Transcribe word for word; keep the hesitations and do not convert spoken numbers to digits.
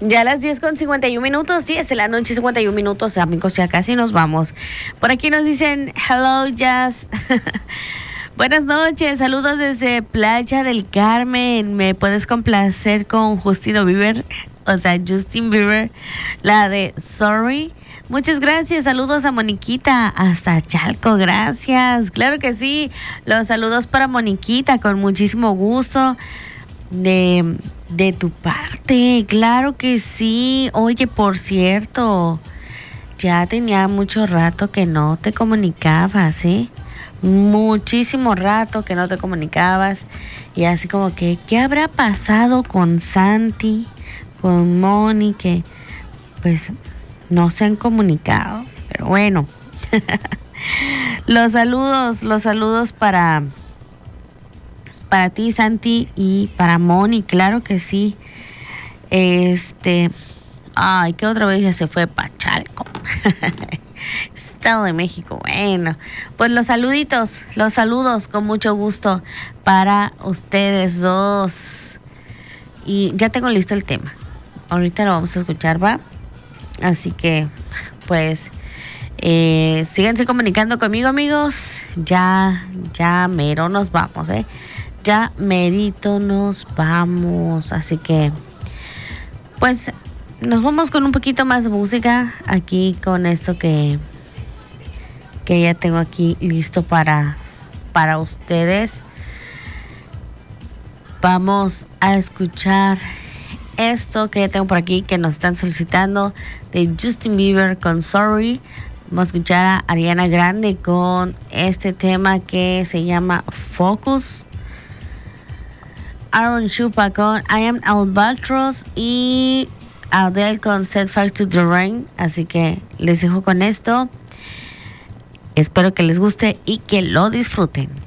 Ya a las diez con cincuenta y un minutos, diez de la noche, cincuenta y un minutos, amigos, ya casi nos vamos. Por aquí nos dicen, hello, Jazz. Buenas noches, saludos desde Playa del Carmen. ¿Me puedes complacer con Justino Bieber? O sea, Justin Bieber, la de Sorry. Muchas gracias, saludos a Moniquita hasta Chalco, gracias. Claro que sí, los saludos para Moniquita con muchísimo gusto de, de tu parte, claro que sí. Oye, por cierto, ya tenía mucho rato que no te comunicabas, ¿eh? Muchísimo rato que no te comunicabas y así como que, ¿qué habrá pasado con Santi, con Moni, que pues no se han comunicado? Pero bueno, los saludos, los saludos para para ti, Santi, y para Moni, claro que sí. Este, ay, que otra vez ya se fue pa' Chalco. Estado de México. Bueno, pues los saluditos, los saludos con mucho gusto para ustedes dos. Y ya tengo listo el tema. Ahorita lo vamos a escuchar, ¿va? Así que, pues, eh, síganse comunicando conmigo, amigos. Ya, ya mero nos vamos, ¿eh? Ya merito nos vamos. Así que, pues, nos vamos con un poquito más de música aquí con esto que, que ya tengo aquí listo para, para ustedes. Vamos a escuchar esto que ya tengo por aquí que nos están solicitando de Justin Bieber con Sorry. Vamos a escuchar a Ariana Grande con este tema que se llama Focus. Aaron Chupa con I Am Albatross y Adele con Set Fire to the Rain. Así que les dejo con esto. Espero que les guste y que lo disfruten.